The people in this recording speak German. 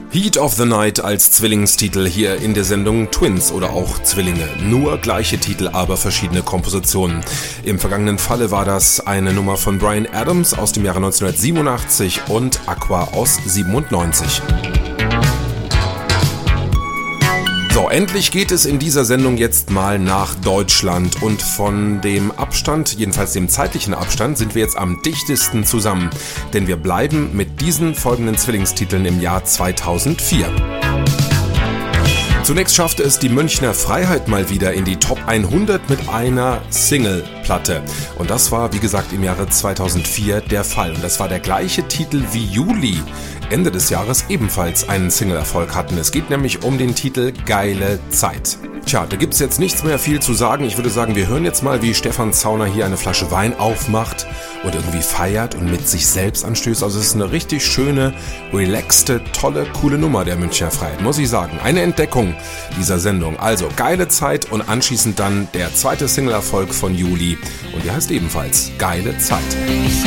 Heat of the Night als Zwillingstitel hier in der Sendung Twins oder auch Zwillinge. Nur gleiche Titel, aber verschiedene Kompositionen. Im vergangenen Falle war das eine Nummer von Bryan Adams aus dem Jahre 1987 und Aqua aus 97. So, endlich geht es in dieser Sendung jetzt mal nach Deutschland und von dem Abstand, jedenfalls dem zeitlichen Abstand, sind wir jetzt am dichtesten zusammen, denn wir bleiben mit diesen folgenden Zwillingstiteln im Jahr 2004. Zunächst schaffte es die Münchner Freiheit mal wieder in die Top 100 mit einer Singleplatte. Und das war, wie gesagt, im Jahre 2004 der Fall. Und das war der gleiche Titel wie Juli Ende des Jahres ebenfalls einen Single-Erfolg hatten. Es geht nämlich um den Titel Geile Zeit. Tja, da gibt's jetzt nichts mehr viel zu sagen. Ich würde sagen, wir hören jetzt mal, wie Stefan Zauner hier eine Flasche Wein aufmacht und irgendwie feiert und mit sich selbst anstößt. Also es ist eine richtig schöne, relaxte, tolle, coole Nummer der Münchner Freiheit, muss ich sagen. Eine Entdeckung dieser Sendung. Also Geile Zeit und anschließend dann der zweite Single-Erfolg von Juli. Und der heißt ebenfalls Geile Zeit.